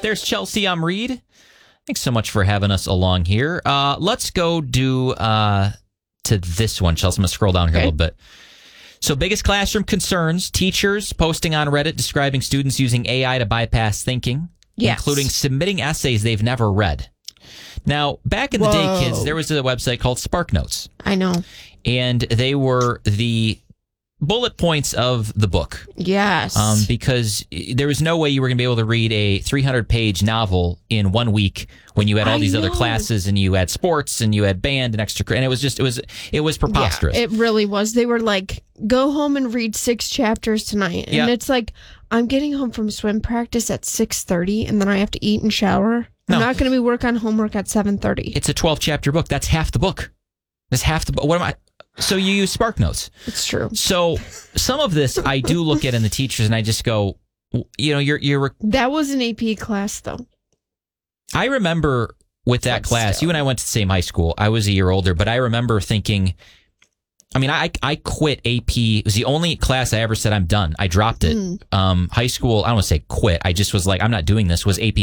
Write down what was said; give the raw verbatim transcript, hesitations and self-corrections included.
There's Chelsea. I'm Reed. Thanks so much for having us along here. Uh, let's go do uh, to this one, Chelsea. I'm going to scroll down here okay. a little bit. So, biggest classroom concerns, teachers posting on Reddit describing students using A I to bypass thinking, yes. including submitting essays they've never read. Now, back in the Whoa. day, kids, there was a website called SparkNotes. I know. And they were the bullet points of the book. Yes. Um, because there was no way you were going to be able to read a three hundred page novel in one week when you had all I these know. other classes and you had sports and you had band and extra. And it was just, it was, it was preposterous. Yeah, it really was. They were like, go home and read six chapters tonight. And yep. it's like, I'm getting home from swim practice at six thirty and then I have to eat and shower. No. I'm not going to be work on homework at seven thirty. It's a twelve chapter book. That's half the book. That's half the book. What am I? So you use SparkNotes. It's true. So some of this I do look at in the teachers and I just go, you know, you're, you're. That was an A P class though. I remember with that but class, still. You and I went to the same high school. I was a year older, but I remember thinking, I mean, I I quit A P. It was the only class I ever said I'm done. I dropped it. Mm. Um, high school, I don't want to say quit. I just was like, I'm not doing this. Was A P